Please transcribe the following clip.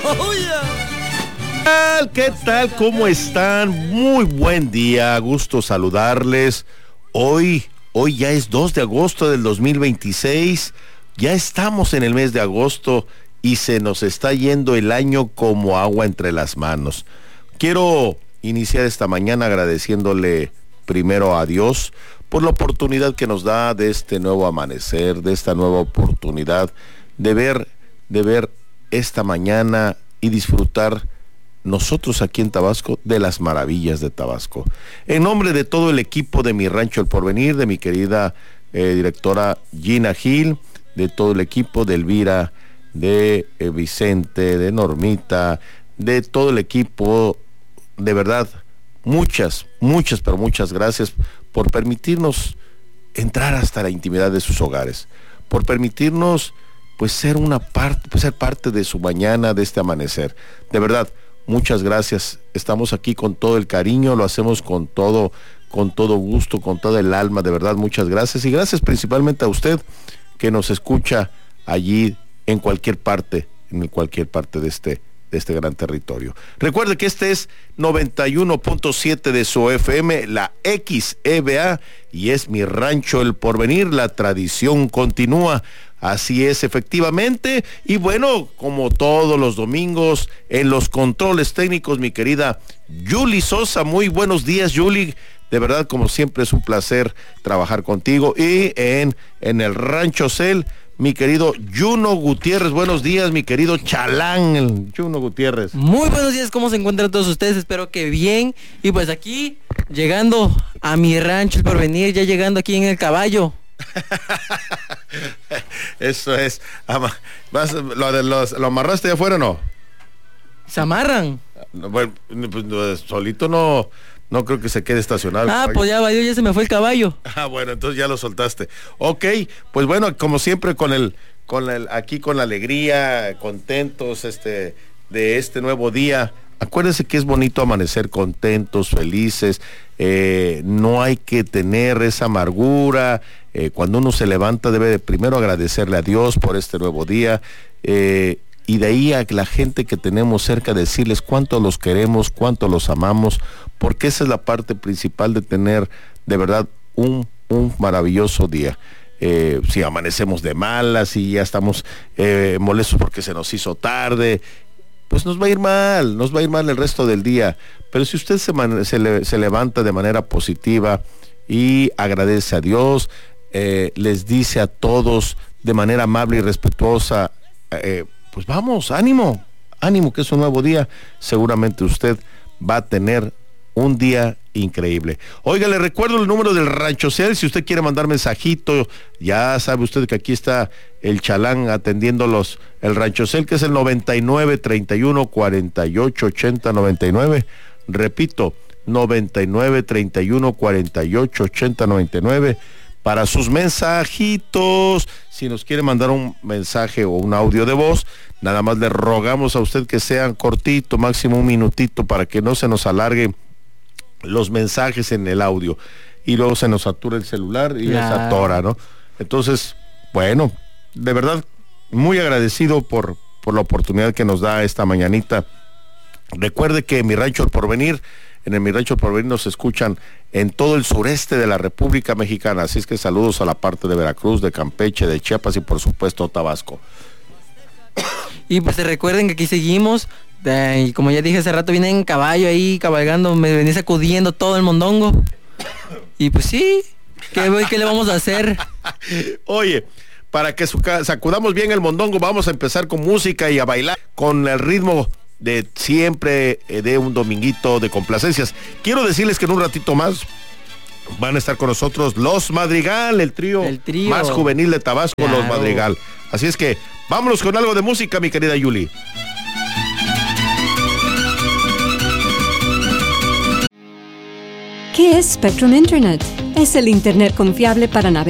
¿Qué tal? ¿Cómo están? Muy buen día, gusto saludarles. Hoy ya es 2 de agosto del 2026, ya estamos en el mes de agosto y se nos está yendo el año como agua entre las manos. Quiero iniciar esta mañana agradeciéndole primero a Dios por la oportunidad que nos da de este nuevo amanecer, de esta nueva oportunidad de ver esta mañana y disfrutar nosotros aquí en Tabasco de las maravillas de Tabasco. En nombre de todo el equipo de Mi Rancho El Porvenir, de mi querida directora Gina Gil, de todo el equipo de Elvira, de Vicente, de Normita, de todo el equipo, de verdad, muchas gracias por permitirnos entrar hasta la intimidad de sus hogares, por permitirnos pues ser parte de su mañana, de este amanecer. De verdad, muchas gracias. Estamos aquí con todo el cariño, lo hacemos con todo gusto, con toda el alma. De verdad, muchas gracias. Y gracias principalmente a usted que nos escucha allí en cualquier parte de este gran territorio. Recuerde que este es 91.7 de su FM, la XEBA, y es Mi Rancho El Porvenir, la tradición continúa. Así es, efectivamente. Y bueno, como todos los domingos, en los controles técnicos, mi querida Yuli Sosa. Muy buenos días, Yuli. De verdad, como siempre, es un placer trabajar contigo. Y en el Rancho Cel, mi querido Juno Gutiérrez. Buenos días, mi querido Chalán, el Juno Gutiérrez. Muy buenos días, ¿cómo se encuentran todos ustedes? Espero que bien. Y pues aquí, llegando a Mi Rancho El Porvenir, ya llegando aquí en el caballo. Eso es. ¿Lo amarraste de afuera o no? ¿Se amarran? Bueno, pues, solito no creo que se quede estacionado. Pues ya se me fue el caballo. Bueno, entonces ya lo soltaste. Ok, pues bueno, como siempre aquí con la alegría, contentos de este nuevo día. Acuérdense que es bonito amanecer contentos, felices. No hay que tener esa amargura. Cuando uno se levanta debe de primero agradecerle a Dios por este nuevo día, y de ahí a la gente que tenemos cerca decirles cuánto los queremos, cuánto los amamos, porque esa es la parte principal de tener de verdad un maravilloso día. Si amanecemos de malas y ya estamos molestos porque se nos hizo tarde, pues nos va a ir mal el resto del día. Pero si usted se levanta de manera positiva y agradece a Dios, les dice a todos de manera amable y respetuosa, pues vamos, ánimo, que es un nuevo día, seguramente usted va a tener un día increíble. Oiga, le recuerdo el número del Rancho Cel, si usted quiere mandar mensajito, ya sabe usted que aquí está el Chalán atendiendo el Rancho Cel, que es el 99 31 48 80 99. Repito, 99 31 48 80 99 para sus mensajitos. Si nos quiere mandar un mensaje o un audio de voz, nada más le rogamos a usted que sean cortito, máximo un minutito, para que no se nos alargue los mensajes en el audio y luego se nos satura el celular y ya se atora, ¿no? Entonces, bueno, de verdad, muy agradecido por la oportunidad que nos da esta mañanita. Recuerde que en el Mi Rancho El Porvenir nos escuchan en todo el sureste de la República Mexicana, así es que saludos a la parte de Veracruz, de Campeche, de Chiapas y por supuesto Tabasco. Y pues recuerden que aquí seguimos, y como ya dije hace rato, vienen en caballo ahí cabalgando, me venía sacudiendo todo el mondongo. Y pues sí, ¿qué le vamos a hacer? Oye, para que sacudamos bien el mondongo, vamos a empezar con música y a bailar con el ritmo de siempre, de un dominguito de complacencias. Quiero decirles que en un ratito más van a estar con nosotros Los Madrigal, el trío más juvenil de Tabasco, claro. Los Madrigal. Así es que vámonos con algo de música, mi querida Yuli. ¿Qué es Spectrum Internet? Es el internet confiable para navegar